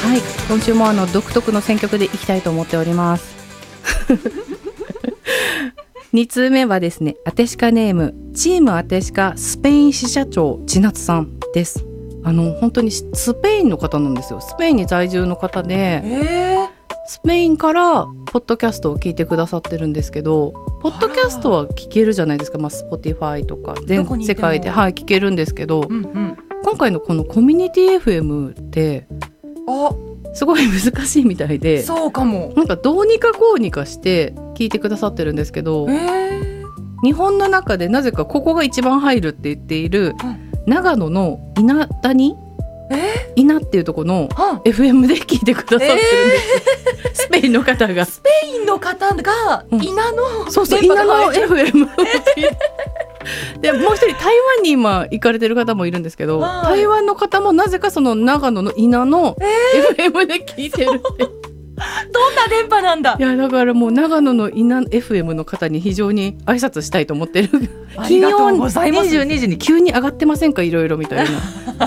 はい、今週も独特の選曲でいきたいと思っております2通目はですね、アテシカネームチームアテシカスペイン支社長千夏さんです。本当にスペインの方なんですよ。スペインに在住の方で、スペインからポッドキャストを聞いてくださってるんですけど、ポッドキャストは聞けるじゃないですか、Spotify とか全世界で、聞けるんですけど、今回のこのコミュニティ FM ってすごい難しいみたいで、 そうかも。 なんかどうにかこうにかして聞いてくださってるんですけど、日本の中でなぜかここが一番入るって言っている、長野の稲谷稲っていうところの FM で聞いてくださってるんです、スペインの方が。 スペインの方が稲の、 そうそう、稲の FM を聞いてでもう一人台湾に今行かれてる方もいるんですけど、台湾の方もなぜかその長野の稲の FM で聞いてるってどんな電波なんだ。 いやだからもう長野の稲 FM の方に非常に挨拶したいと思ってる。 ありがとうございます。 金曜22時に急に上がってませんか、いろいろみたいな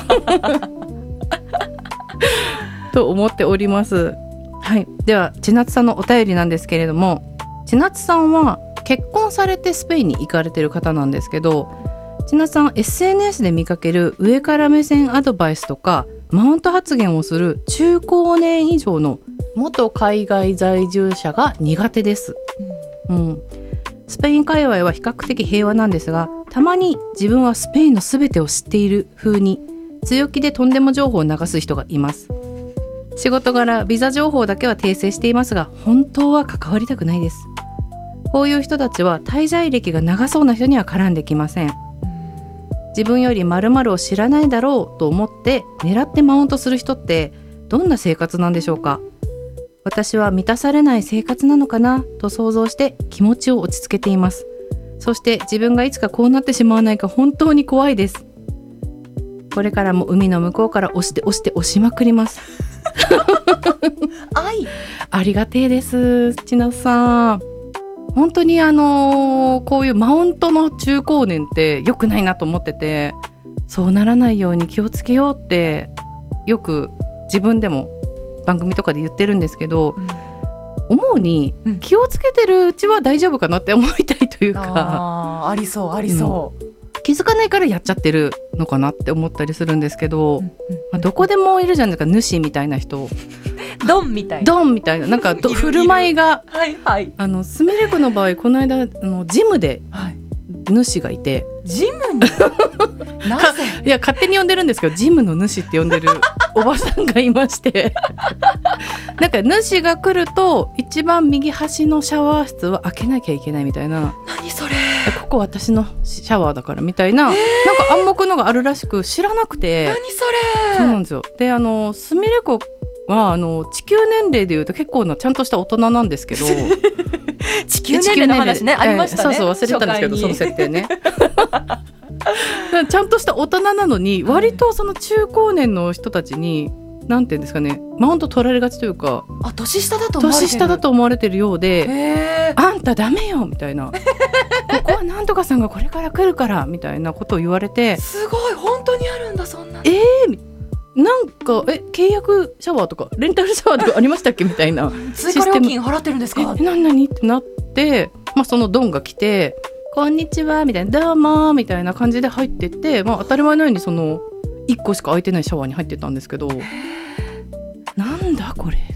と思っております。はい、では千夏さんのお便りなんですけれども、千夏さんは結婚されてスペインに行かれてる方なんですけど、千夏さん SNS で見かける上から目線アドバイスとかマウント発言をする中高年以上の元海外在住者が苦手です、スペイン界隈は比較的平和なんですが、たまに自分はスペインの全てを知っている風に強気でとんでも情報を流す人がいます。仕事柄ビザ情報だけは訂正していますが、本当は関わりたくないです。こういう人たちは滞在歴が長そうな人には絡んできません。自分より〇〇を知らないだろうと思って狙ってマウントする人ってどんな生活なんでしょうか。私は満たされない生活なのかなと想像して気持ちを落ち着けています。そして自分がいつかこうなってしまわないか本当に怖いです。これからも海の向こうから押しまくりますありがてえです千夏さん。本当にこういうマウントの中高年って良くないなと思ってて、そうならないように気をつけようってよく自分でも番組とかで言ってるんですけど、思うに気をつけてるうちは大丈夫かなって思いたいというか、 ありそうありそう、 気づかないからやっちゃってるのかなって思ったりするんですけど、どこでもいるじゃないですか、主みたいな人ドンみたいななんか振る舞いがすみれ子の場合この間ジムで主がいて、 ジムになぜいや勝手に呼んでるんですけど、ジムの主って呼んでるおばさんがいましてなんか主が来ると一番右端のシャワー室は開けなきゃいけないみたいな。 何それ、 ここ私のシャワーだからみたいな、なんか暗黙のがあるらしく知らなくて。 何それ。 そうなんですよ。ですみれ子は地球年齢でいうと結構なちゃんとした大人なんですけど地球年齢の話ね、ありましたね。 そう忘れたんですけど、その設定ねちゃんとした大人なのに割とその中高年の人たちになんていうんですかね、マウント取られがちというか、 年下だと思われてるようで、あんたダメよみたいなここはなんとかさんがこれから来るからみたいなことを言われて、 すごい本当にあるんだそんな。 なんか契約シャワーとかレンタルシャワーとかありましたっけみたいな追加料金払ってるんですか。 何ってなって、そのドンが来てこんにちはみたいな、どうもみたいな感じで入ってって、当たり前のようにその1個しか空いてないシャワーに入ってたんですけど、なんだこれ